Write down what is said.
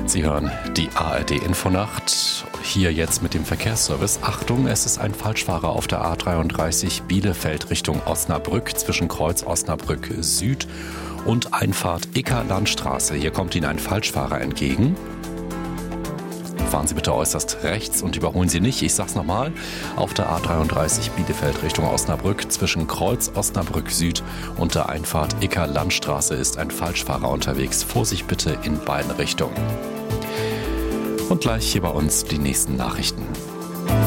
Sie hören die ARD-Infonacht. Hier jetzt mit dem Verkehrsservice. Achtung, es ist ein Falschfahrer auf der A33 Bielefeld Richtung Osnabrück zwischen Kreuz Osnabrück Süd und Einfahrt Ickerlandstraße. Hier kommt Ihnen ein Falschfahrer entgegen. Fahren Sie bitte äußerst rechts und überholen Sie nicht. Ich sag's nochmal. Auf der A33 Bielefeld Richtung Osnabrück zwischen Kreuz Osnabrück Süd und der Einfahrt Ickerlandstraße ist ein Falschfahrer unterwegs. Vorsicht bitte in beiden Richtungen. Und gleich hier bei uns die nächsten Nachrichten.